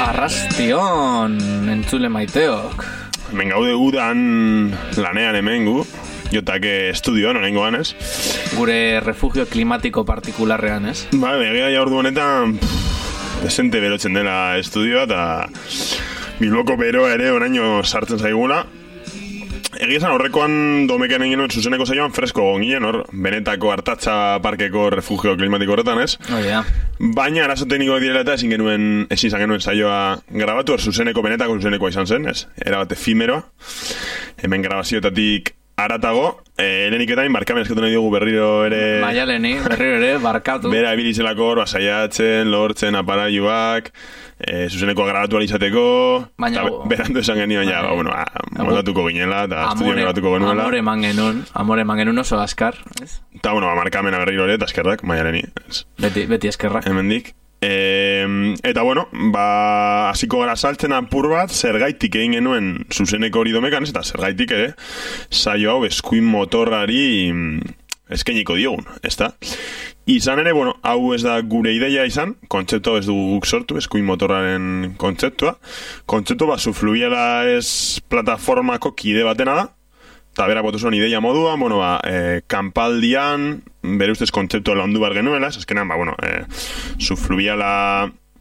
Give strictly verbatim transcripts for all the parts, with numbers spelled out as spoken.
Arrastion, entzule maiteok. Hemen gaude udan lanean hemen gu, jotake estudioan, honengoan ez. Gure refugio klimatiko partikularrean ez. Ba, begia ja ordu honetan, desente berotzen dela estudioa, eta Bilboko beroa ere oraino sartzen zaigula. Egia esan horrekoan domekean egin nuen zuzeneko saioan fresko gonginen, hor, Benetako Artatza Parkeko refugio klimatiko horretan ez. Oh, yeah. Baina arazo teknikoak direla eta ezin genuen, ezin izan genuen saioa grabatu, hor zuzeneko Benetako zuzenekoa izan zen, ez? Era bat efimero, hemen grabazioetatik aratago, eh, lehenik eta barkamen eskatu nahi dugu berriro ere... Baina leheni, berriro ere, barkatu. Bera ebilitzelako hor, basaiatzen, lortzen, aparaiuak, eh, zuzenekoa grabatu alizateko... Baina... Berandu esan genioen, ja, ba, bueno, moldatuko ginela, eta estudioan grabatuko genuela. Amore eman genuen, amore eman genuen oso askar, ez? Eta, bueno, ba, markamena berriro ere, eta eskerrak, baina leheni. Beti, beti eskerrak. Hemendik. E, eta bueno, ba, hasiko gara saltzen apur bat, zergaitik egin genuen zuzeneko hori domekan, ez, eta zergaitik ere, saio hau eskuin motorrari eskainiko diogun, ez da? Izan ere, bueno, hau ez da gure ideia izan, kontzeptu ez dugu guk sortu, eskuin motorraren kontzeptua. Kontzeptu bat, Zufluviala ez plataformako kide batena da, eta berak botu zuen ideia moduan, bueno, ba, e, kanpaldian, bere ustez kontzeptu landu bar genuela, eskenan, ba, bueno, e, Zufluviala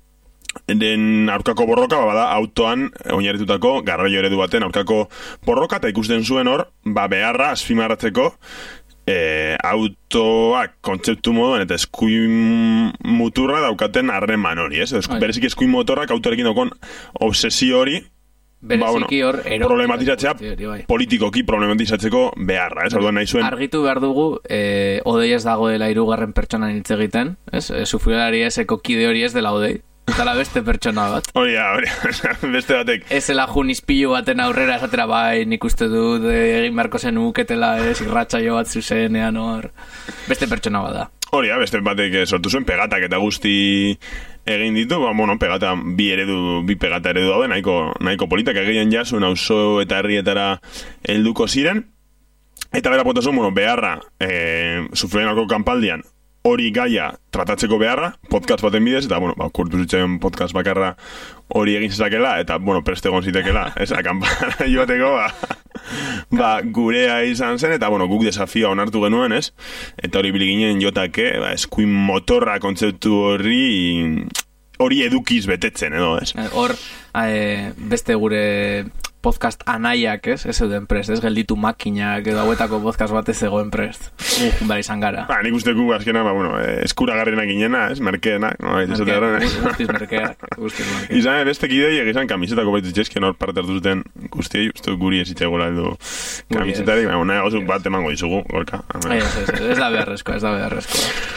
den aurkako borroka, ba, bada, autoan oinarritutako garraio eredu baten aurkako borroka, eta ikusten zuen hor, ba, beharra, azpimarratzeko, e, autoak kontzeptu moduan, eta eskuin muturra daukaten harreman hori, ez? Berezik eskuin motorrak autorekin daukon obsesio hori, ba, bueno, problematizatzea, politikoki problematizatzeko beharra, ez? Orduan nahi zuen... Argitu behar dugu, eh, Odei ez dagoela hirugarren pertsonan hitz egiten, ez? E, Zufluvialari ezeko kide hori ez dela Odei. Eta beste pertsona bat. Hori da, hori beste batek. Ezela junizpilu baten aurrera esatera bai, nik uste dut egin beharko zen uketela, ez, irratsaio bat zuzenean hor. Beste pertsona bat da. Hori da, beste batek sortu zuen pegatak eta guzti egin ditu, ba, bueno, pegata, bi eredu, bi pegata eredu daude, nahiko, nahiko politak egin jasun, auzo eta herrietara helduko ziren. Eta bera potazun, bueno, beharra, e, Zufluvialako kanpaldian, hori gaia tratatzeko beharra, podcast baten bidez, eta, bueno, ba, kurtu zitzen podcast bakarra hori egin zezakela, eta, bueno, preste egon zitekela, ez, akampara joateko, ba, ba, gurea izan zen, eta, bueno, guk desafioa onartu genuen, ez, eta hori biliginen jotake, ba, eskuin motorra kontzeptu hori, hori edukiz betetzen, edo, ez. Hor, e, beste gure... podcast anaiak, ez? Ez euden prest, ez? Gelditu makinak edo hauetako podcast bat ez egoen prest. Uh, bera izan gara. Ba, nik uste gu azkena, ba, bueno, eskuragarrenak inena, ez? Merkeenak, no? Guztiz merkeak. Izan, beste kidei egizan kamisetako baititxezken hor parte hartu zuten guztiei, uste guri ez itxegola edo kamisetari, baina nahi gauzuk bat emango dizugu, gorka. Ez da beharrezkoa, ez da beharrezkoa.